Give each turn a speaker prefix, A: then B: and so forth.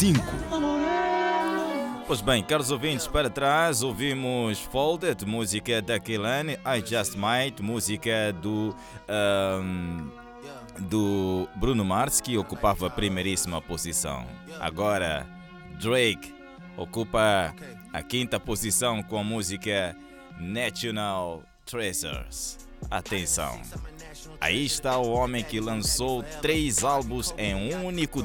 A: Pois bem, caros ouvintes, para trás ouvimos Folded, música da Kehlani, I Just Might, música do Bruno Mars, que ocupava a primeiríssima posição. Agora, Drake ocupa a quinta posição com a música National Treasures. Atenção, aí está o homem que lançou 3 álbuns em um único